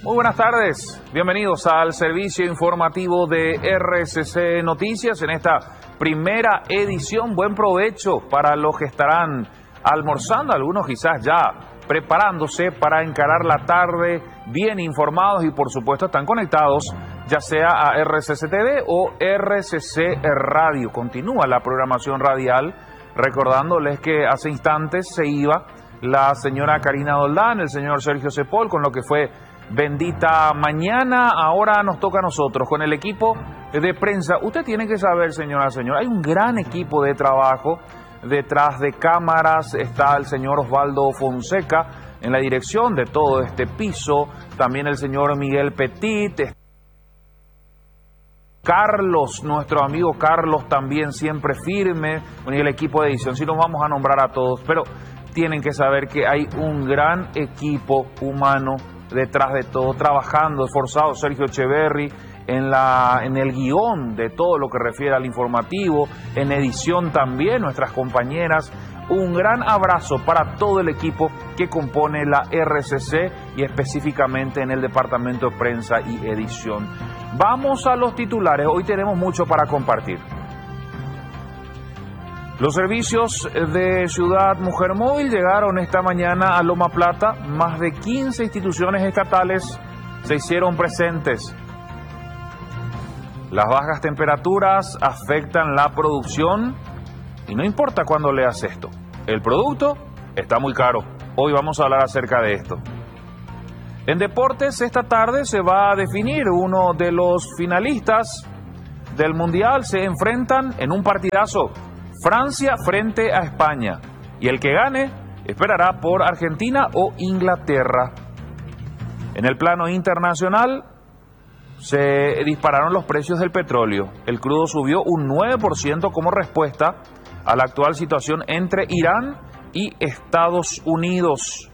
Muy buenas tardes, bienvenidos al servicio informativo de RCC Noticias en esta primera edición. Buen provecho para los que estarán almorzando, algunos quizás ya preparándose para encarar la tarde bien informados y por supuesto están conectados ya sea a RCC TV o RCC Radio. Continúa la programación radial, recordándoles que hace instantes se iba la señora Karina Doldán, el señor Sergio Cepol, con lo que fue bendita mañana. Ahora nos toca a nosotros con el equipo de prensa. Usted tiene que saber, señora, hay un gran equipo de trabajo. Detrás de cámaras está el señor Osvaldo Fonseca en la dirección de todo este piso, también el señor Miguel Petit, Carlos, nuestro amigo Carlos también siempre firme, y el equipo de edición. Sí, nos vamos a nombrar a todos, pero tienen que saber que hay un gran equipo humano detrás de todo, trabajando, esforzado. Sergio Echeverry en el guión de todo lo que refiere al informativo, en edición también, nuestras compañeras. Un gran abrazo para todo el equipo que compone la RCC y específicamente en el departamento de prensa y edición. Vamos a los titulares, hoy tenemos mucho para compartir. Los servicios de Ciudad Mujer Móvil llegaron esta mañana a Loma Plata. Más de 15 instituciones estatales se hicieron presentes. Las bajas temperaturas afectan la producción y no importa cuándo leas esto, el producto está muy caro. Hoy vamos a hablar acerca de esto. En deportes, esta tarde se va a definir uno de los finalistas del Mundial. Se enfrentan en un partidazo, Francia frente a España, y el que gane esperará por Argentina o Inglaterra. En el plano internacional se dispararon los precios del petróleo. El crudo subió un 9% como respuesta a la actual situación entre Irán y Estados Unidos.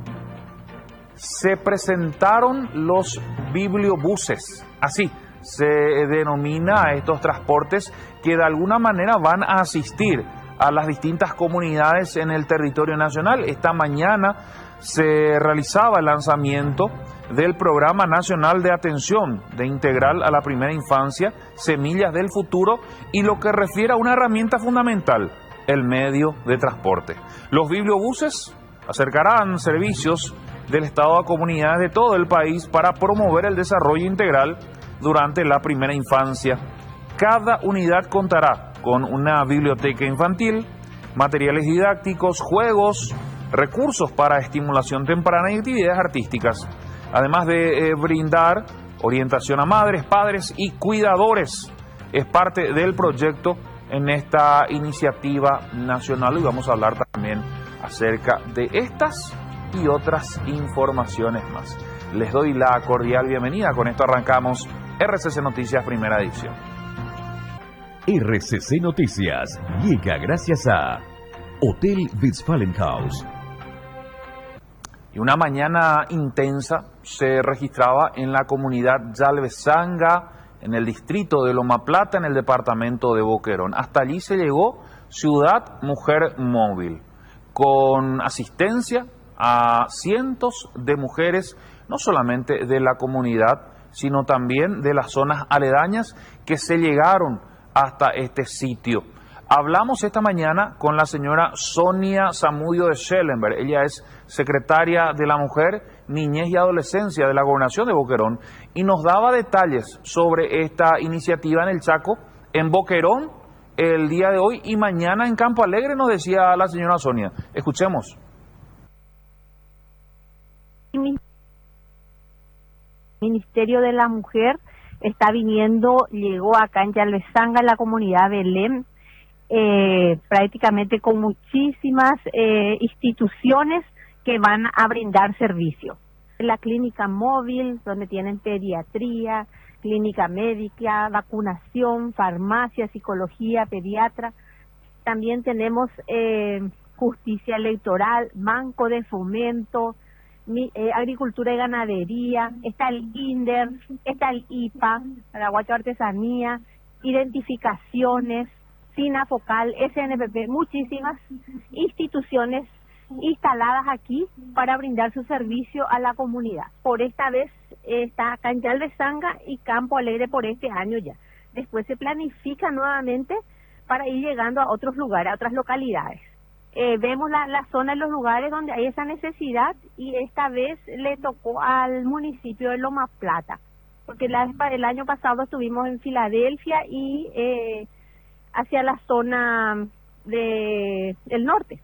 Se presentaron los bibliobuses, así se denomina a estos transportes que de alguna manera van a asistir a las distintas comunidades en el territorio nacional. Esta mañana se realizaba el lanzamiento del Programa Nacional de Atención de Integral a la Primera Infancia, Semillas del Futuro, y lo que refiere a una herramienta fundamental, el medio de transporte. Los bibliobuses acercarán servicios del Estado a comunidades de todo el país para promover el desarrollo integral durante la primera infancia. Cada unidad contará con una biblioteca infantil, materiales didácticos, juegos, recursos para estimulación temprana y actividades artísticas, además de brindar orientación a madres, padres y cuidadores. Es parte del proyecto en esta iniciativa nacional y vamos a hablar también acerca de estas y otras informaciones más. Les doy la cordial bienvenida. Con esto arrancamos RCC Noticias, primera edición. RCC Noticias llega gracias a Hotel Westfalenhaus. Y una mañana intensa se registraba en la comunidad Yalvesanga, en el distrito de Loma Plata, en el departamento de Boquerón. Hasta allí se llegó Ciudad Mujer Móvil, con asistencia a cientos de mujeres, no solamente de la comunidad, sino también de las zonas aledañas que se llegaron hasta este sitio. Hablamos esta mañana con la señora Sonia Zamudio de Schellenberg. Ella es secretaria de la Mujer, Niñez y Adolescencia de la Gobernación de Boquerón y nos daba detalles sobre esta iniciativa en el Chaco, en Boquerón, el día de hoy y mañana en Campo Alegre, nos decía la señora Sonia. Escuchemos. Ministerio de la Mujer está viniendo, llegó acá en Yalvesanga, en la comunidad de Belém, prácticamente con muchísimas instituciones que van a brindar servicio. La clínica móvil, donde tienen pediatría, clínica médica, vacunación, farmacia, psicología, pediatra. También tenemos justicia electoral, banco de fomento, agricultura y ganadería, está el INDER, está el IPA, Paraguayo Artesanía, identificaciones, SINAFOCAL, SNPP, muchísimas instituciones instaladas aquí para brindar su servicio a la comunidad. Por esta vez está Cañal de Sanga y Campo Alegre por este año ya. Después se planifica nuevamente para ir llegando a otros lugares, a otras localidades. Vemos la zona de los lugares donde hay esa necesidad y esta vez le tocó al municipio de Loma Plata, porque el año pasado estuvimos en Filadelfia y hacia la zona del norte.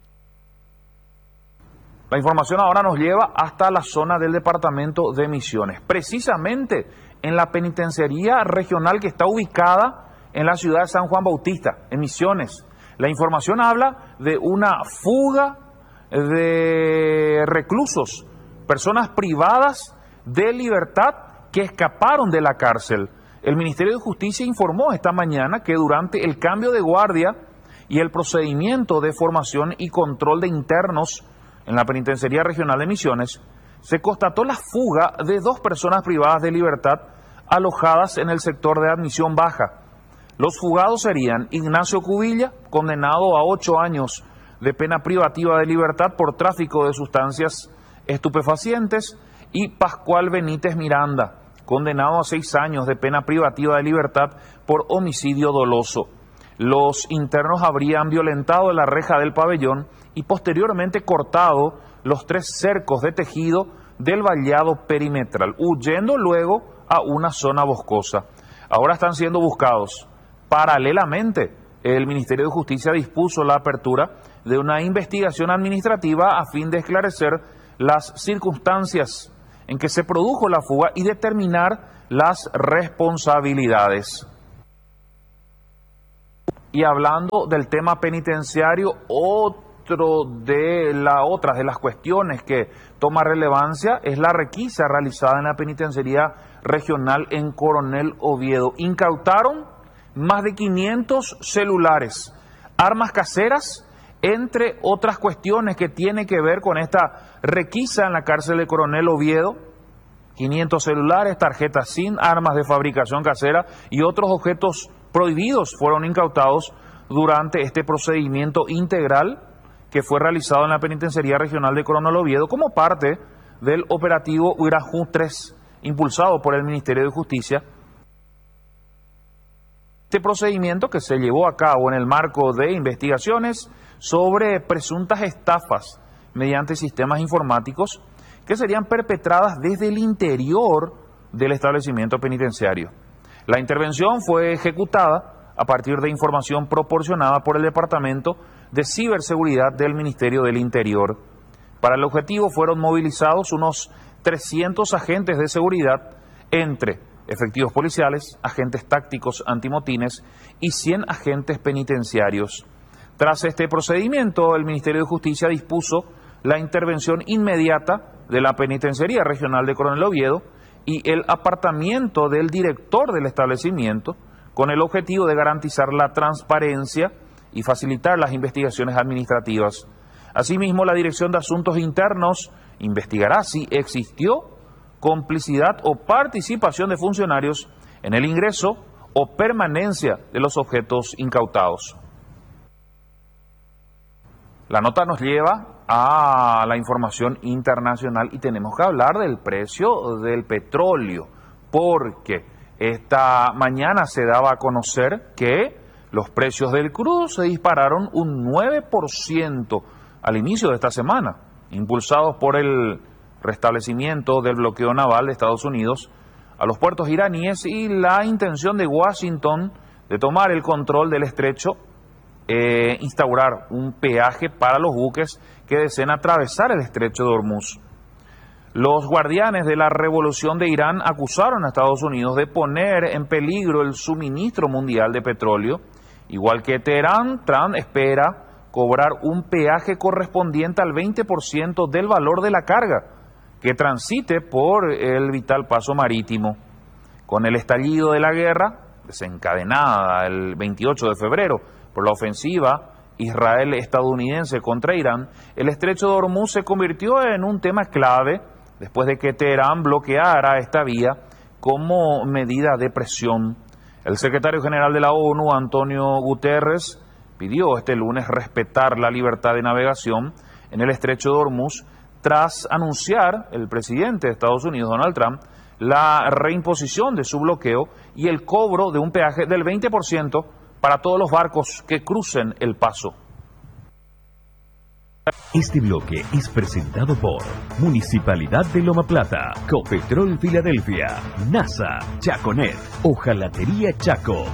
La información ahora nos lleva hasta la zona del departamento de Misiones, precisamente en la penitenciaría regional que está ubicada en la ciudad de San Juan Bautista, en Misiones. La información habla de una fuga de reclusos, personas privadas de libertad que escaparon de la cárcel. El Ministerio de Justicia informó esta mañana que durante el cambio de guardia y el procedimiento de formación y control de internos en la Penitenciaría Regional de Misiones, se constató la fuga de 2 personas privadas de libertad alojadas en el sector de admisión baja. Los fugados serían Ignacio Cubilla, condenado a 8 años de pena privativa de libertad por tráfico de sustancias estupefacientes, y Pascual Benítez Miranda, condenado a 6 años de pena privativa de libertad por homicidio doloso. Los internos habrían violentado la reja del pabellón y posteriormente cortado los 3 cercos de tejido del vallado perimetral, huyendo luego a una zona boscosa. Ahora están siendo buscados. Paralelamente, el Ministerio de Justicia dispuso la apertura de una investigación administrativa a fin de esclarecer las circunstancias en que se produjo la fuga y determinar las responsabilidades. Y hablando del tema penitenciario, otras de las cuestiones que toma relevancia es la requisa realizada en la penitenciaría regional en Coronel Oviedo. Incautaron más de 500 celulares, armas caseras, entre otras cuestiones que tienen que ver con esta requisa en la cárcel de Coronel Oviedo. 500 celulares, tarjetas SIM, armas de fabricación casera y otros objetos prohibidos fueron incautados durante este procedimiento integral que fue realizado en la Penitenciaría Regional de Coronel Oviedo como parte del operativo Huirajú 3, impulsado por el Ministerio de Justicia. Este procedimiento que se llevó a cabo en el marco de investigaciones sobre presuntas estafas mediante sistemas informáticos que serían perpetradas desde el interior del establecimiento penitenciario. La intervención fue ejecutada a partir de información proporcionada por el Departamento de Ciberseguridad del Ministerio del Interior. Para el objetivo fueron movilizados unos 300 agentes de seguridad entre efectivos policiales, agentes tácticos antimotines y 100 agentes penitenciarios. Tras este procedimiento, el Ministerio de Justicia dispuso la intervención inmediata de la Penitenciaría Regional de Coronel Oviedo y el apartamiento del director del establecimiento con el objetivo de garantizar la transparencia y facilitar las investigaciones administrativas. Asimismo, la Dirección de Asuntos Internos investigará si existió complicidad o participación de funcionarios en el ingreso o permanencia de los objetos incautados. La nota nos lleva a la información internacional y tenemos que hablar del precio del petróleo, porque esta mañana se daba a conocer que los precios del crudo se dispararon un 9% al inicio de esta semana, impulsados por el restablecimiento del bloqueo naval de Estados Unidos a los puertos iraníes y la intención de Washington de tomar el control del estrecho, instaurar un peaje para los buques que deseen atravesar el estrecho de Hormuz. Los guardianes de la revolución de Irán acusaron a Estados Unidos de poner en peligro el suministro mundial de petróleo, igual que Teherán. Trump espera cobrar un peaje correspondiente al 20% del valor de la carga que transite por el vital paso marítimo. Con el estallido de la guerra, desencadenada el 28 de febrero por la ofensiva israel-estadounidense contra Irán, el estrecho de Hormuz se convirtió en un tema clave después de que Teherán bloqueara esta vía como medida de presión. El secretario general de la ONU, Antonio Guterres, pidió este lunes respetar la libertad de navegación en el estrecho de Hormuz, tras anunciar el presidente de Estados Unidos, Donald Trump, la reimposición de su bloqueo y el cobro de un peaje del 20% para todos los barcos que crucen el paso. Este bloque es presentado por Municipalidad de Loma Plata, Copetrol Filadelfia, NASA, Chaconet, Hojalatería Chaco.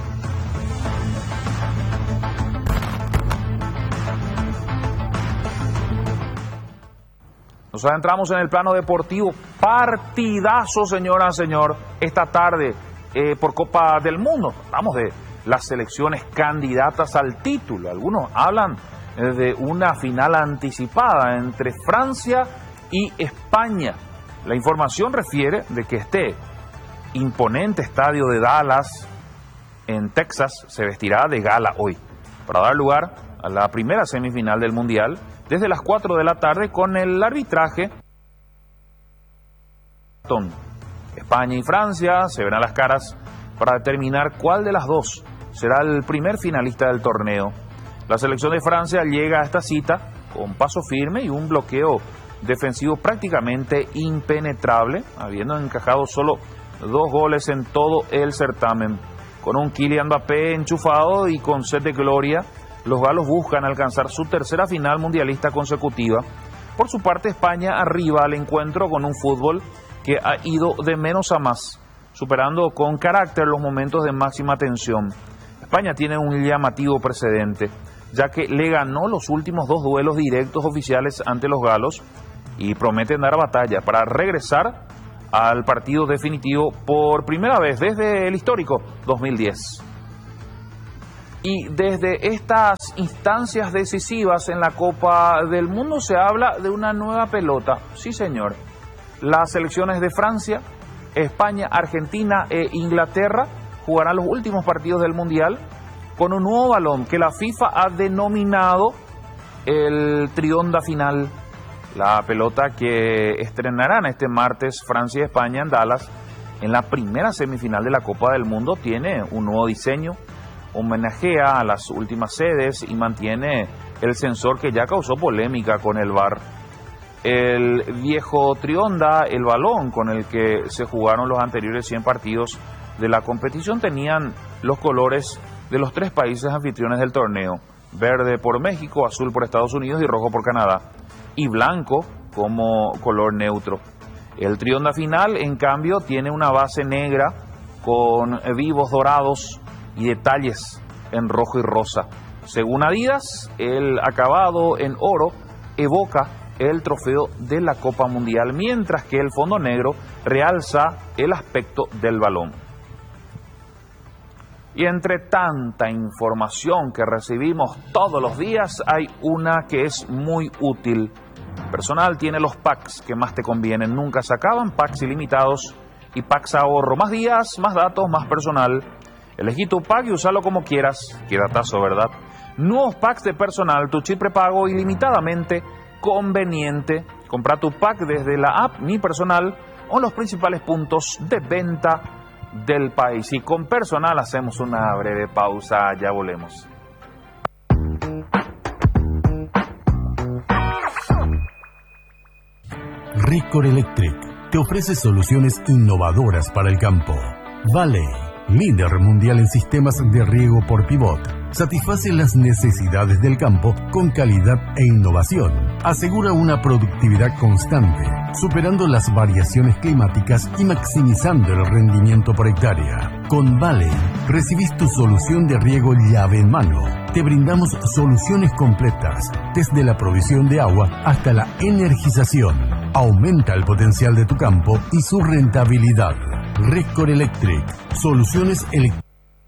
Nos adentramos en el plano deportivo. Partidazo, señora, señor, esta tarde por Copa del Mundo. Hablamos de las selecciones candidatas al título. Algunos hablan de una final anticipada entre Francia y España. La información refiere de que este imponente estadio de Dallas en Texas se vestirá de gala hoy para dar lugar a la primera semifinal del Mundial desde las 4 de la tarde con el arbitraje. España y Francia se verán las caras para determinar cuál de las dos será el primer finalista del torneo. La selección de Francia llega a esta cita con paso firme y un bloqueo defensivo prácticamente impenetrable, habiendo encajado solo 2 goles en todo el certamen. Con un Kylian Mbappé enchufado y con sed de gloria, los galos buscan alcanzar su tercera final mundialista consecutiva. Por su parte, España arriba al encuentro con un fútbol que ha ido de menos a más, superando con carácter los momentos de máxima tensión. España tiene un llamativo precedente, ya que le ganó los últimos 2 duelos directos oficiales ante los galos y prometen dar batalla para regresar al partido definitivo por primera vez desde el histórico 2010. Y desde estas instancias decisivas en la Copa del Mundo se habla de una nueva pelota. Sí, señor. Las selecciones de Francia, España, Argentina e Inglaterra jugarán los últimos partidos del Mundial con un nuevo balón que la FIFA ha denominado el Trionda Final. La pelota que estrenarán este martes Francia y España en Dallas en la primera semifinal de la Copa del Mundo tiene un nuevo diseño, homenajea a las últimas sedes y mantiene el sensor que ya causó polémica con el VAR. El viejo Trionda, el balón con el que se jugaron los anteriores 100 partidos de la competición, tenían los colores de los 3 países anfitriones del torneo: verde por México, azul por Estados Unidos y rojo por Canadá, y blanco como color neutro. El Trionda Final, en cambio, tiene una base negra con vivos dorados y detalles en rojo y rosa. Según Adidas, el acabado en oro evoca el trofeo de la Copa Mundial, mientras que el fondo negro realza el aspecto del balón. Y entre tanta información que recibimos todos los días, hay una que es muy útil. Personal tiene los packs que más te convienen, nunca se acaban, packs ilimitados y packs ahorro. Más días, más datos, más personal. Elegí tu pack y usalo como quieras. Qué datazo, ¿verdad? Nuevos packs de personal, tu chip prepago ilimitadamente conveniente. Compra tu pack desde la app Mi Personal o en los principales puntos de venta del país. Y con personal hacemos una breve pausa, ya volvemos. Record Electric te ofrece soluciones innovadoras para el campo. Valley, líder mundial en sistemas de riego por pivot, satisface las necesidades del campo con calidad e innovación. Asegura una productividad constante, superando las variaciones climáticas y maximizando el rendimiento por hectárea. Con Valley, recibís tu solución de riego llave en mano. Te brindamos soluciones completas, desde la provisión de agua hasta la energización. Aumenta el potencial de tu campo y su rentabilidad. Record Electric, soluciones eléctricas.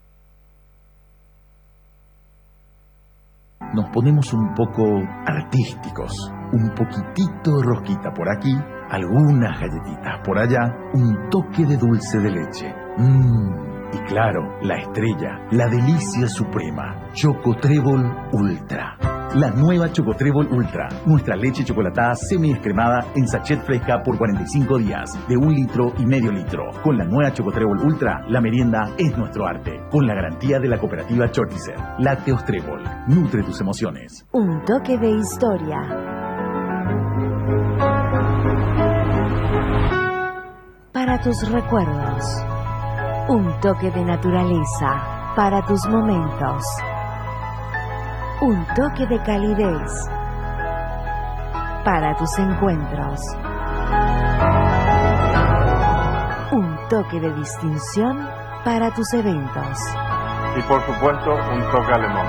Nos ponemos un poco artísticos, un poquitito de rosquita por aquí, algunas galletitas por allá, un toque de dulce de leche. Y claro, la estrella, la delicia suprema, Choco Trébol Ultra. La nueva Choco Trébol Ultra, nuestra leche chocolatada semi-descremada en sachet fresca por 45 días, de 1,5 litros. Con la nueva Choco Trébol Ultra, la merienda es nuestro arte, con la garantía de la cooperativa Chortizer. Lácteos Trébol, nutre tus emociones. Un toque de historia. para tus recuerdos. Un toque de naturaleza para tus momentos. Un toque de calidez para tus encuentros. Un toque de distinción para tus eventos. Y por supuesto, un toque alemán,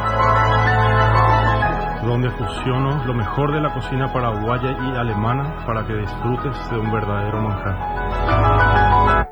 donde fusiono lo mejor de la cocina paraguaya y alemana para que disfrutes de un verdadero manjar.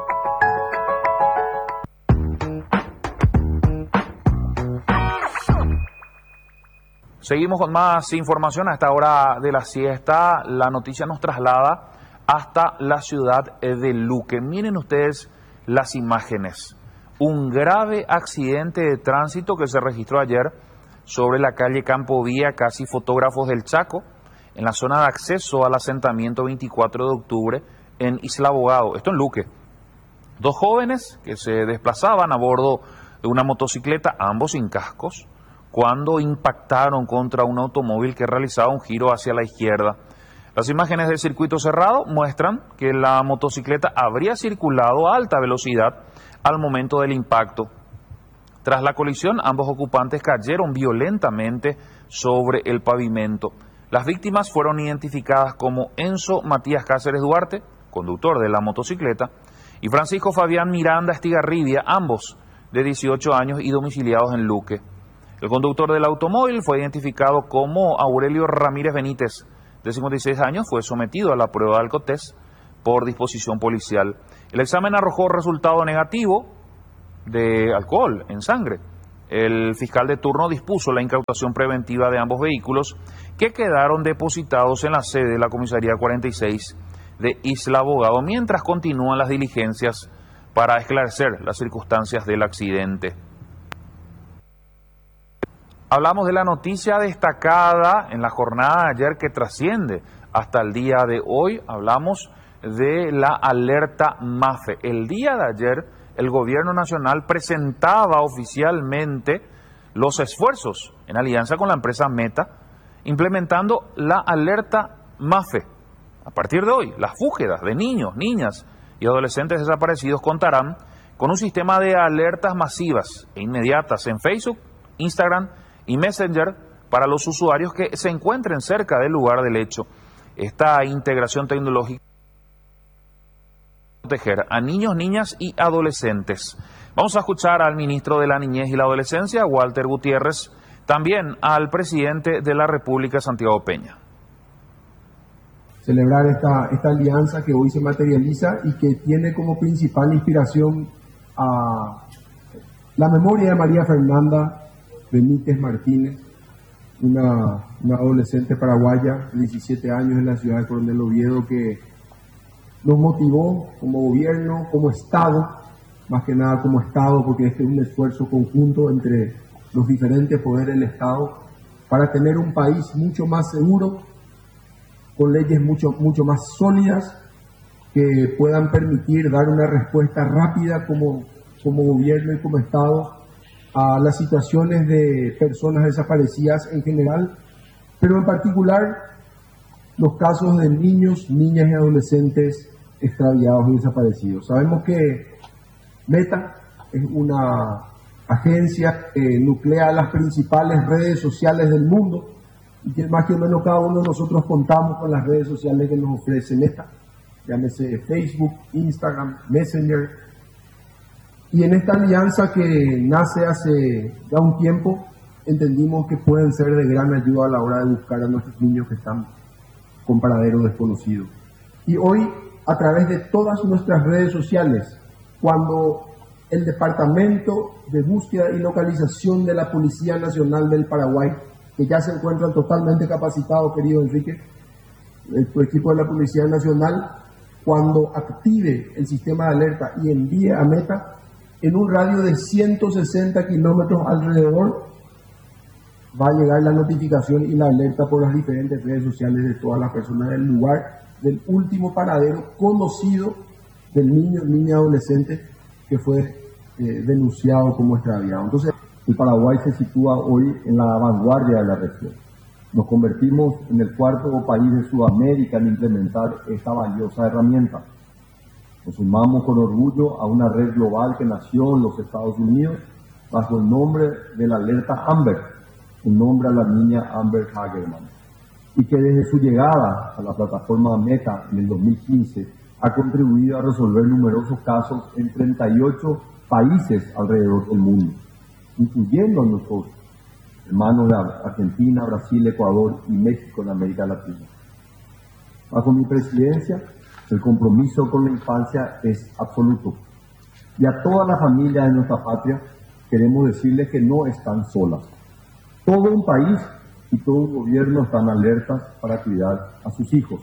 Seguimos con más información a esta hora de la siesta. La noticia nos traslada hasta la ciudad de Luque. Miren ustedes las imágenes. Un grave accidente de tránsito que se registró ayer sobre la calle Campo Vía, casi Fotógrafos del Chaco, en la zona de acceso al asentamiento 24 de octubre en Isla Abogado, esto en Luque. Dos jóvenes que se desplazaban a bordo de una motocicleta, ambos sin cascos, cuando impactaron contra un automóvil que realizaba un giro hacia la izquierda. Las imágenes del circuito cerrado muestran que la motocicleta habría circulado a alta velocidad al momento del impacto. Tras la colisión, ambos ocupantes cayeron violentamente sobre el pavimento. Las víctimas fueron identificadas como Enzo Matías Cáceres Duarte, conductor de la motocicleta, y Francisco Fabián Miranda Estigarribia, ambos de 18 años y domiciliados en Luque. El conductor del automóvil fue identificado como Aurelio Ramírez Benítez, de 56 años, fue sometido a la prueba de alcotés por disposición policial. El examen arrojó resultado negativo de alcohol en sangre. El fiscal de turno dispuso la incautación preventiva de ambos vehículos que quedaron depositados en la sede de la comisaría 46 de Isla Abogado, mientras continúan las diligencias para esclarecer las circunstancias del accidente. Hablamos de la noticia destacada en la jornada de ayer que trasciende hasta el día de hoy. Hablamos de la alerta MAFE. El día de ayer el gobierno nacional presentaba oficialmente los esfuerzos en alianza con la empresa Meta, implementando la alerta MAFE. A partir de hoy, las búsquedas de niños, niñas y adolescentes desaparecidos contarán con un sistema de alertas masivas e inmediatas en Facebook, Instagram y Messenger para los usuarios que se encuentren cerca del lugar del hecho. Esta integración tecnológica proteger a niños, niñas y adolescentes. Vamos a escuchar al ministro de la Niñez y la Adolescencia, Walter Gutiérrez, también al presidente de la República, Santiago Peña. Celebrar esta alianza que hoy se materializa y que tiene como principal inspiración a la memoria de María Fernanda Benítez Martínez, una adolescente paraguaya de 17 años en la ciudad de Coronel Oviedo, que nos motivó como gobierno, como Estado, más que nada como Estado, porque este es un esfuerzo conjunto entre los diferentes poderes del Estado para tener un país mucho más seguro, con leyes mucho más sólidas que puedan permitir dar una respuesta rápida como gobierno y como Estado a las situaciones de personas desaparecidas en general, pero en particular los casos de niños, niñas y adolescentes extraviados y desaparecidos. Sabemos que Meta es una agencia que nuclea las principales redes sociales del mundo y que más que menos cada uno de nosotros contamos con las redes sociales que nos ofrece Meta, llámese Facebook, Instagram, Messenger. Y en esta alianza que nace hace ya un tiempo, entendimos que pueden ser de gran ayuda a la hora de buscar a nuestros niños que están con paradero desconocido. Y hoy, a través de todas nuestras redes sociales, cuando el Departamento de Búsqueda y Localización de la Policía Nacional del Paraguay, que ya se encuentran totalmente capacitados, querido Enrique, tu equipo de la Policía Nacional, cuando active el sistema de alerta y envíe a Meta, en un radio de 160 kilómetros alrededor, va a llegar la notificación y la alerta por las diferentes redes sociales de todas las personas del lugar, del último paradero conocido del niño, niña, adolescente que fue denunciado como extraviado. Entonces, el Paraguay se sitúa hoy en la vanguardia de la región. Nos convertimos en el cuarto país de Sudamérica en implementar esta valiosa herramienta. Nos sumamos con orgullo a una red global que nació en los Estados Unidos bajo el nombre de la alerta Amber, en nombre a la niña Amber Hagerman, y que desde su llegada a la plataforma Meta en el 2015 ha contribuido a resolver numerosos casos en 38 países alrededor del mundo, incluyendo a nuestros hermanos de Argentina, Brasil, Ecuador y México en América Latina. Bajo mi presidencia, el compromiso con la infancia es absoluto. Y a todas las familias de nuestra patria queremos decirles que no están solas. Todo un país y todo un gobierno están alertas para cuidar a sus hijos.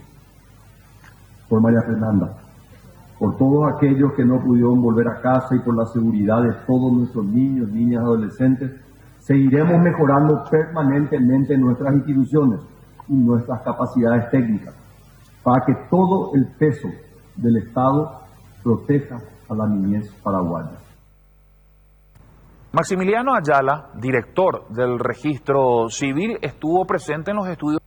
Por María Fernanda, por todos aquellos que no pudieron volver a casa y por la seguridad de todos nuestros niños, niñas, adolescentes, seguiremos mejorando permanentemente nuestras instituciones y nuestras capacidades técnicas para que todo el peso del Estado proteja a la niñez paraguaya. Maximiliano Ayala, director del Registro Civil, estuvo presente en los estudios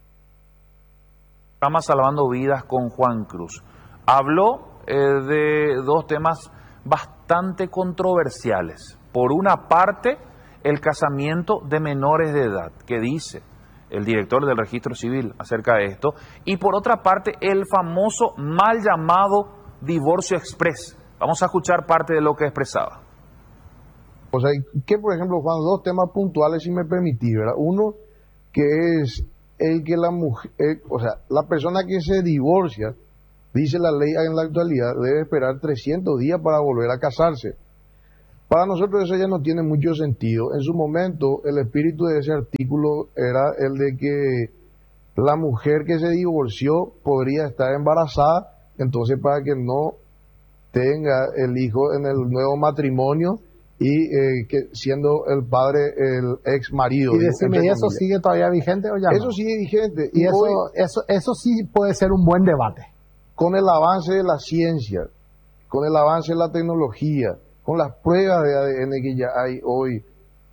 del programa Salvando Vidas con Juan Cruz. Habló de dos temas bastante controversiales. Por una parte, el casamiento de menores de edad, que dice el director del Registro Civil acerca de esto, y por otra parte, el famoso mal llamado divorcio express. Vamos a escuchar parte de lo que expresaba. O sea, que por ejemplo, Juan, dos temas puntuales, si me permitís, ¿verdad? Uno, que es el que la mujer, o sea, la persona que se divorcia, dice la ley en la actualidad, debe esperar 300 días para volver a casarse. Para nosotros eso ya no tiene mucho sentido. En su momento, el espíritu de ese artículo era el de que la mujer que se divorció podría estar embarazada, entonces para que no tenga el hijo en el nuevo matrimonio, y que siendo el padre el ex marido. Y decime, ¿y eso sigue todavía vigente o ya no? Eso sigue vigente. Y eso sí puede ser un buen debate. Con el avance de la ciencia, con el avance de la tecnología, con las pruebas de ADN que ya hay hoy,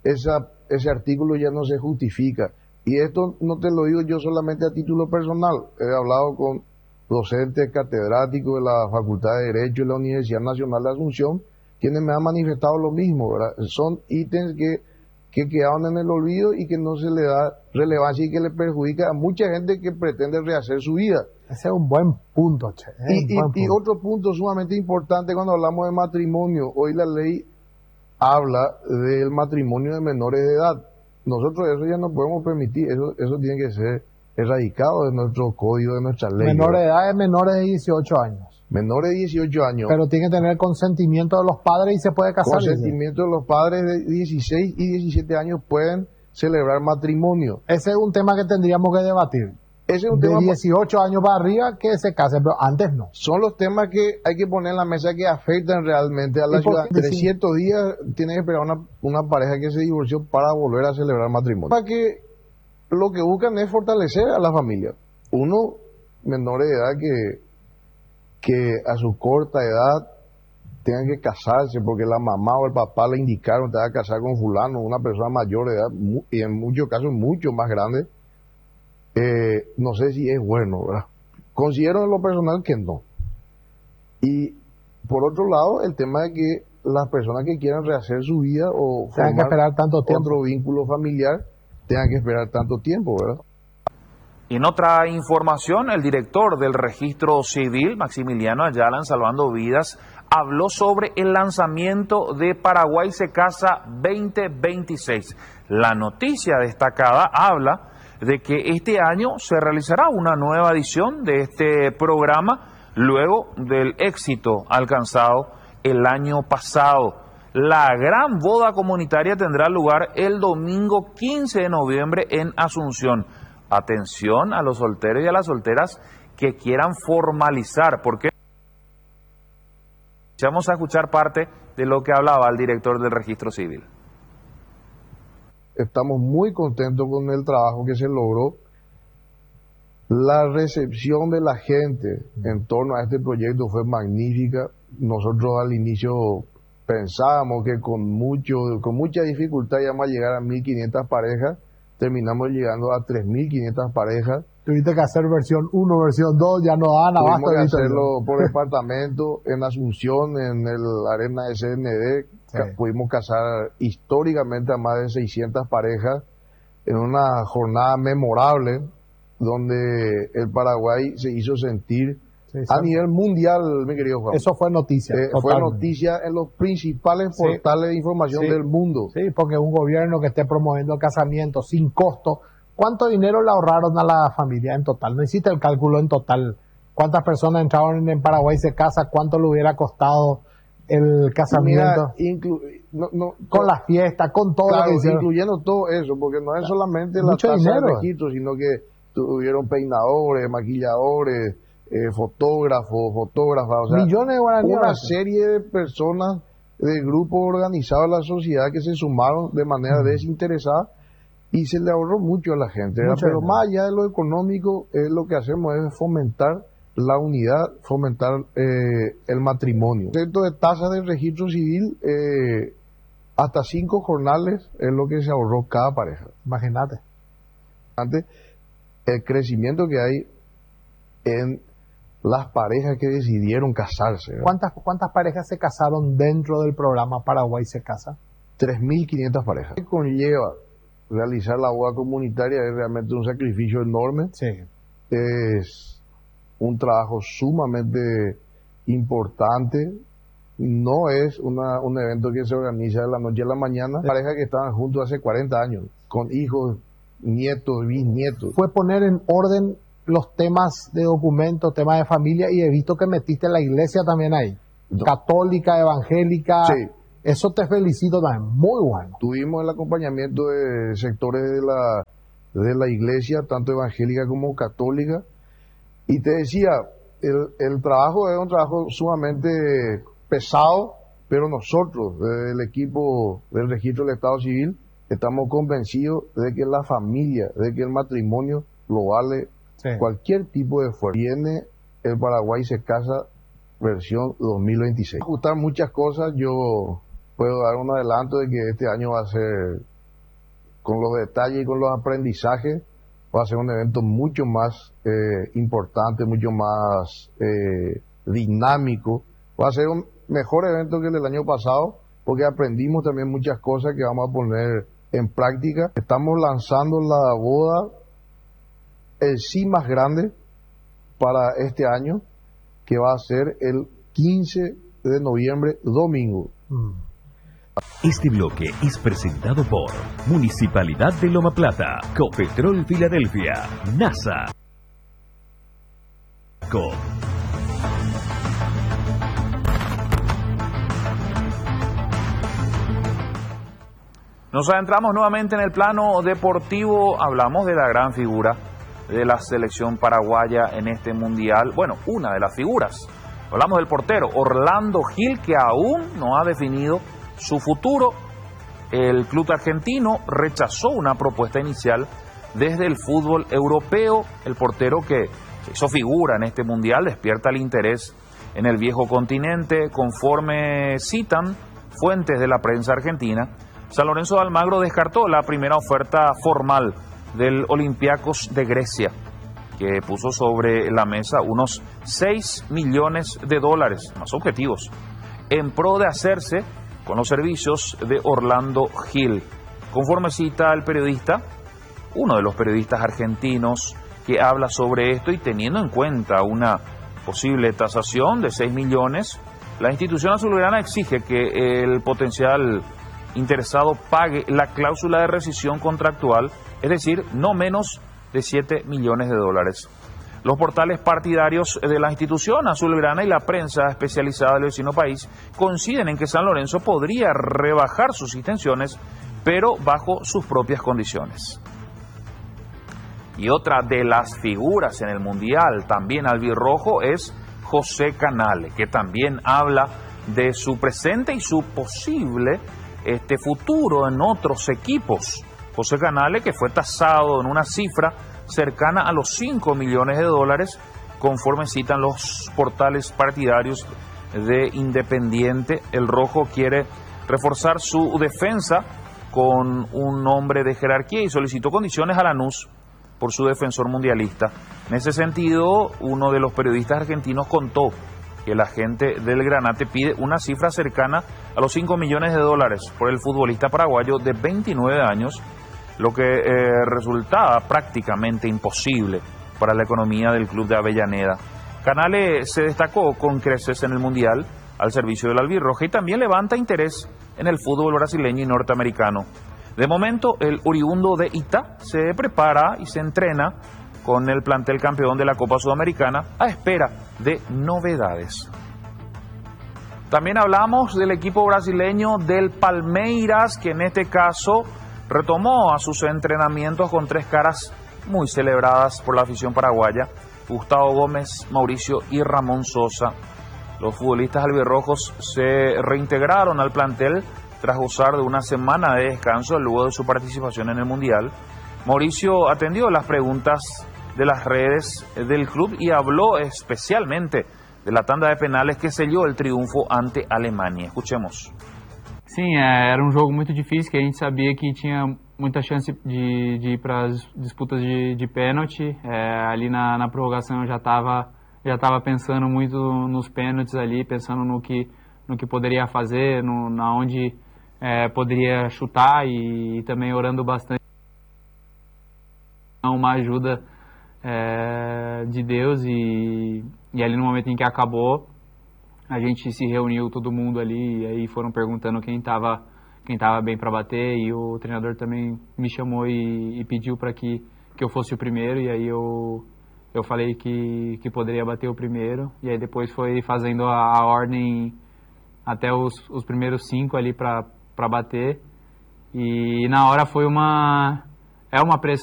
ese artículo ya no se justifica. Y esto no te lo digo yo solamente a título personal. He hablado con docentes catedráticos de la Facultad de Derecho de la Universidad Nacional de Asunción, quienes me han manifestado lo mismo, ¿verdad? Son ítems que quedaron en el olvido y que no se le da relevancia y que le perjudica a mucha gente que pretende rehacer su vida. Ese es un buen punto, Che. Y otro punto sumamente importante cuando hablamos de matrimonio, hoy la ley habla del matrimonio de menores de edad. Nosotros eso ya no podemos permitir, eso tiene que ser erradicado de nuestro código, de nuestra ley. Menores de edad es menores de 18 años. Menores de 18 años. Pero tiene que tener consentimiento de los padres y se puede casar. Consentimiento de los padres de 16 y 17 años pueden celebrar matrimonio. Ese es un tema que tendríamos que debatir. Ese es un de tema 18 años para arriba que se casen, pero antes no. Son los temas que hay que poner en la mesa que afectan realmente a la ciudad. 300 días tiene que esperar una pareja que se divorció para volver a celebrar matrimonio. Para que lo que buscan es fortalecer a la familia. Uno, menores de edad que a su corta edad tengan que casarse porque la mamá o el papá le indicaron te vas a casar con fulano, una persona mayor de edad, y en muchos casos mucho más grande, no sé si es bueno, ¿verdad? Considero en lo personal que no. Y por otro lado, el tema de que las personas que quieran rehacer su vida o tengan que esperar tanto tiempo, otro vínculo familiar, tengan que esperar tanto tiempo, ¿verdad? Y en otra información, el director del Registro Civil, Maximiliano Ayala, en Salvando Vidas, habló sobre el lanzamiento de Paraguay se casa 2026. La noticia destacada habla de que este año se realizará una nueva edición de este programa luego del éxito alcanzado el año pasado. La gran boda comunitaria tendrá lugar el domingo 15 de noviembre en Asunción. Atención a los solteros y a las solteras que quieran formalizar, porque vamos a escuchar parte de lo que hablaba el director del Registro Civil. Estamos muy contentos con el trabajo que se logró. La recepción de la gente en torno a este proyecto fue magnífica. Nosotros al inicio pensábamos que con mucha dificultad íbamos a llegar a 1.500 parejas. Terminamos llegando a 3.500 parejas. Tuviste que hacer versión 1, versión 2, ya no dan abasto. Tuvimos que hacerlo por departamento, en Asunción, en el Arena SND, pudimos casar históricamente a más de 600 parejas en una jornada memorable donde el Paraguay se hizo sentir a nivel mundial, mi querido Juan. Eso fue noticia. Fue noticia en los principales portales de información del mundo. Sí, porque un gobierno que esté promoviendo el casamiento sin costo. ¿Cuánto dinero le ahorraron a la familia en total? No hiciste el cálculo en total. ¿Cuántas personas entraron en Paraguay y se casan? ¿Cuánto le hubiera costado el casamiento? Con las fiestas, con todo claro, lo que hicieron. Incluyendo todo eso, porque no es solamente la tasa de registro, sino que tuvieron peinadores, maquilladores, fotógrafas, o sea, millones de guaraníes. Una serie de personas de grupos organizados de la sociedad que se sumaron de manera desinteresada y se le ahorró mucho a la gente. Pero más allá de lo económico, lo que hacemos es fomentar la unidad, fomentar el matrimonio. Dentro de tasas de registro civil, hasta 5 jornales es lo que se ahorró cada pareja. Imagínate. El crecimiento que hay en las parejas que decidieron casarse. ¿Cuántas parejas se casaron dentro del programa Paraguay se casa? 3.500 parejas. ¿Qué conlleva realizar la boda comunitaria? Es realmente un sacrificio enorme. Sí. Es un trabajo sumamente importante. No es un evento que se organiza de la noche a la mañana. Parejas que estaban juntos hace 40 años, con hijos, nietos, bisnietos. Fue poner en orden los temas de documentos, temas de familia, y he visto que metiste la iglesia también ahí. Católica, evangélica. Sí. Eso te felicito también, muy bueno. Tuvimos el acompañamiento de sectores de la iglesia, tanto evangélica como católica. Y te decía, el trabajo es un trabajo sumamente pesado, pero nosotros, desde el equipo del registro del Estado Civil, estamos convencidos de que la familia, de que el matrimonio lo vale cualquier tipo de esfuerzo. Viene el Paraguay se casa versión 2026. Ajustar muchas cosas, yo puedo dar un adelanto de que este año va a ser, con los detalles y con los aprendizajes, va a ser un evento mucho más importante, mucho más dinámico. Va a ser un mejor evento que el del año pasado, porque aprendimos también muchas cosas que vamos a poner en práctica. Estamos lanzando la boda, el sí más grande para este año, que va a ser el 15 de noviembre, domingo. Este bloque es presentado por Municipalidad de Loma Plata, Copetrol Filadelfia, NASA. Nos adentramos nuevamente en el plano deportivo, hablamos de la gran figura de la selección paraguaya en este mundial, bueno, una de las figuras, hablamos del portero Orlando Gil, que aún no ha definido su futuro. El club argentino rechazó una propuesta inicial desde el fútbol europeo. El portero que se hizo figura en este mundial despierta el interés en el viejo continente, conforme citan fuentes de la prensa argentina. San Lorenzo de Almagro descartó la primera oferta formal del Olympiacos de Grecia, que puso sobre la mesa unos 6 millones de dólares, más objetivos, en pro de hacerse con los servicios de Orlando Gil. Conforme cita el periodista, uno de los periodistas argentinos que habla sobre esto, y teniendo en cuenta una posible tasación de 6 millones, la institución azulgrana exige que el potencial interesado pague la cláusula de rescisión contractual, es decir, no menos de 7 millones de dólares. Los portales partidarios de la institución azulgrana y la prensa especializada del vecino país coinciden en que San Lorenzo podría rebajar sus intenciones, pero bajo sus propias condiciones. Y otra de las figuras en el Mundial, también albirrojo, es José Canale, que también habla de su presente y su posible futuro en otros equipos. José Canale, que fue tasado en una cifra cercana a los 5 millones de dólares, conforme citan los portales partidarios de Independiente. El rojo quiere reforzar su defensa con un hombre de jerarquía y solicitó condiciones a Lanús por su defensor mundialista. En ese sentido, uno de los periodistas argentinos contó que el agente del Granate pide una cifra cercana a los 5 millones de dólares por el futbolista paraguayo de 29 años, lo que resultaba prácticamente imposible para la economía del club de Avellaneda. Canales se destacó con creces en el Mundial al servicio del albirroja y también levanta interés en el fútbol brasileño y norteamericano. De momento, el oriundo de Itá se prepara y se entrena con el plantel campeón de la Copa Sudamericana a espera de novedades. También hablamos del equipo brasileño del Palmeiras, que en este caso retomó a sus entrenamientos con 3 caras muy celebradas por la afición paraguaya: Gustavo Gómez, Mauricio y Ramón Sosa. Los futbolistas albirrojos se reintegraron al plantel tras gozar de una semana de descanso luego de su participación en el Mundial. Mauricio atendió las preguntas de las redes del club y habló especialmente de la tanda de penales que selló el triunfo ante Alemania. Escuchemos. Sim, era jogo muito difícil, que a gente sabia que tinha muita chance de ir para as disputas de pênalti. Ali na prorrogação eu já estava pensando muito nos pênaltis ali, pensando no que poderia fazer, na onde poderia chutar e também orando bastante uma ajuda de Deus e ali no momento em que acabou, a gente se reuniu todo mundo ali e aí foram perguntando quem estava bem para bater, e o treinador também me chamou e pediu para que eu fosse o primeiro, e aí eu falei que poderia bater o primeiro, e aí depois foi fazendo a ordem até os primeiros 5 ali para bater, e na hora foi uma pressão